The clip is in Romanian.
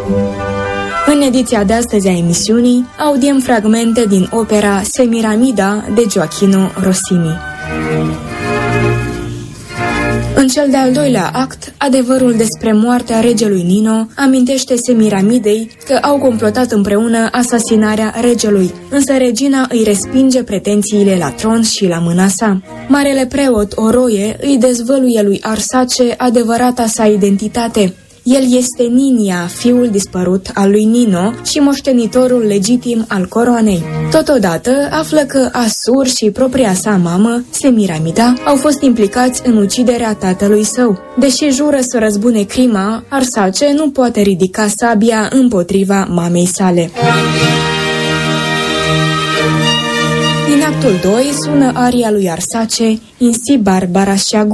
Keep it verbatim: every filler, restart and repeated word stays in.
În ediția de astăzi a emisiunii audiem fragmente din opera Semiramida de Gioachino Rossini. În cel de-al doilea act, adevărul despre moartea regelui Nino amintește Semiramidei că au complotat împreună asasinarea regelui, însă regina îi respinge pretențiile la tron și la mâna sa. Marele preot Oroie îi dezvăluie lui Arsace adevărata sa identitate. El este Ninia, fiul dispărut al lui Nino și moștenitorul legitim al coroanei. Totodată află că Asur și propria sa mamă, Semiramida, au fost implicați în uciderea tatălui său. Deși jură să răzbune crima, Arsace nu poate ridica sabia împotriva mamei sale. Din actul doi sună aria lui Arsace, In si Barbara și